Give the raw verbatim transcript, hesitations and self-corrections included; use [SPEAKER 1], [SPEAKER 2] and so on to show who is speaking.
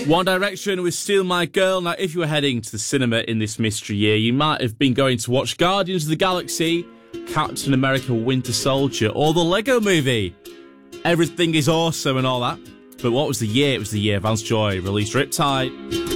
[SPEAKER 1] One Direction with Steal My Girl. Now, if you were heading to the cinema in this mystery year, you might have been going to watch Guardians of the Galaxy, Captain America Winter Soldier, or the Lego Movie. Everything is awesome and all that. But what was the year? It was the year Vance Joy released Riptide.